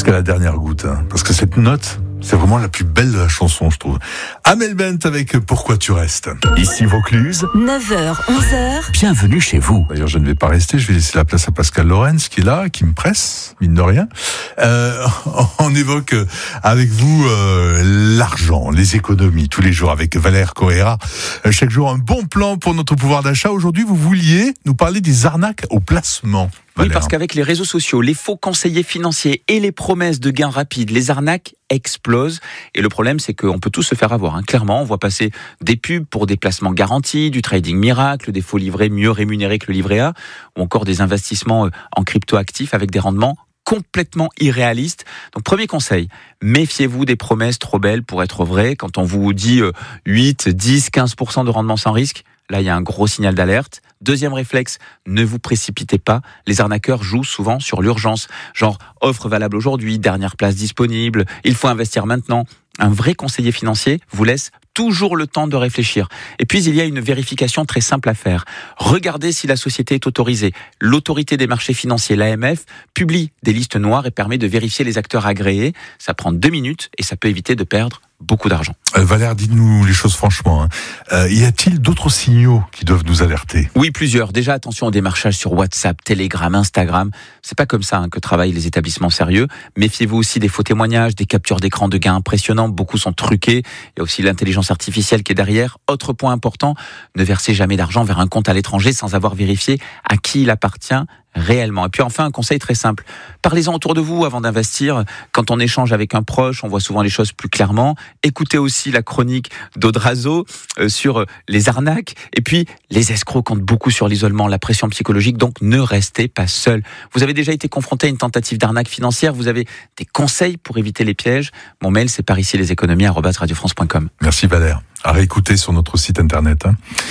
jusqu'à la dernière goutte, hein, parce que cette note, c'est vraiment la plus belle de la chanson, je trouve. Amel Bent avec Pourquoi tu restes. Ici Vaucluse, 9h, 11h. bienvenue chez vous. D'ailleurs, je ne vais pas rester, je vais laisser la place à Pascal Lorenz qui est là, qui me presse, mine de rien. On évoque avec vous l'argent, les économies, tous les jours avec Valère Correa. Chaque jour, un bon plan pour notre pouvoir d'achat. Aujourd'hui, vous vouliez nous parler des arnaques au placement. Oui, Valère. parce qu'avec les réseaux sociaux, les faux conseillers financiers et les promesses de gains rapides, les arnaques explosent. Et le problème, c'est qu'on peut tous se faire avoir. Hein. Clairement, on voit passer des pubs pour des placements garantis, du trading miracle, des faux livrets mieux rémunérés que le livret A, ou encore des investissements en crypto-actifs avec des rendements complètement irréalistes. Donc, premier conseil, méfiez-vous des promesses trop belles pour être vraies. Quand on vous dit 8, 10, 15% de rendement sans risque, là, il y a un gros signal d'alerte. Deuxième réflexe, ne vous précipitez pas. Les arnaqueurs jouent souvent sur l'urgence. Genre, offre valable aujourd'hui, dernière place disponible, il faut investir maintenant. Un vrai conseiller financier vous laisse toujours le temps de réfléchir. Et puis, il y a une vérification très simple à faire. Regardez si la société est autorisée. L'autorité des marchés financiers, l'AMF, publie des listes noires et permet de vérifier les acteurs agréés. Ça prend 2 minutes et ça peut éviter de perdre beaucoup d'argent. Valère, dites-nous les choses franchement. Y a-t-il d'autres signaux qui doivent nous alerter ? Oui, plusieurs. Déjà, attention au démarchage sur WhatsApp, Telegram, Instagram. C'est pas comme ça que travaillent les établissements sérieux. Méfiez-vous aussi des faux témoignages, des captures d'écran de gains impressionnants. Beaucoup sont truqués. Il y a aussi l'intelligence artificielle qui est derrière. Autre point important, ne versez jamais d'argent vers un compte à l'étranger sans avoir vérifié à qui il appartient réellement. Et puis enfin, un conseil très simple. Parlez-en autour de vous avant d'investir. Quand on échange avec un proche, on voit souvent les choses plus clairement. Écoutez aussi la chronique d'Audrazo sur les arnaques. Et puis, les escrocs comptent beaucoup sur l'isolement, la pression psychologique. Donc, ne restez pas seul. Vous avez déjà été confronté à une tentative d'arnaque financière. Vous avez des conseils pour éviter les pièges. Mon mail, c'est pariciesleséconomies@radiofrance.com. Merci Valère. À réécouter sur notre site internet,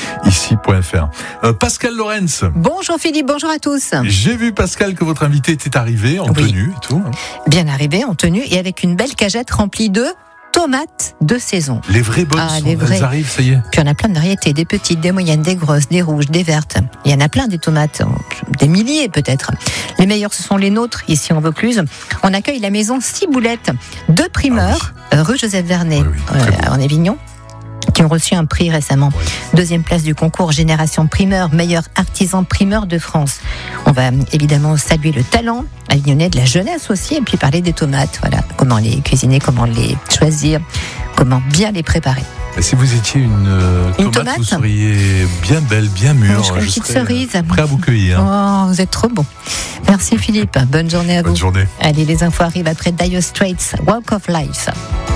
ici.fr. Pascal Lorenz. Bonjour Philippe, bonjour à tous. J'ai vu, Pascal, que votre invité était arrivé en tenue et tout. Bien arrivé en tenue et avec une belle cagette remplie de tomates de saison. Les vraies bonnes elles arrivent, ça y est. Puis on a plein de variétés, des petites, des moyennes, des grosses, des rouges, des vertes. Il y en a plein des tomates, des milliers peut-être. Les meilleures, ce sont les nôtres, ici en Vaucluse. On accueille la maison Ciboulette de primeurs, rue Joseph Vernet, en Avignon, qui ont reçu un prix récemment. Deuxième place du concours Génération Primeur, meilleur artisan primeur de France. On va évidemment saluer le talent avignonnais de la jeunesse aussi, et puis parler des tomates. Voilà, comment les cuisiner, comment les choisir, comment bien les préparer. Et si vous étiez une tomate, vous seriez bien belle, bien mûre. Une petite cerise. Prêt à vous cueillir. Oh, vous êtes trop bon. Merci Philippe. Bonne journée à vous. Bonne journée. Allez, les infos arrivent après Dire Straits, Walk of Life.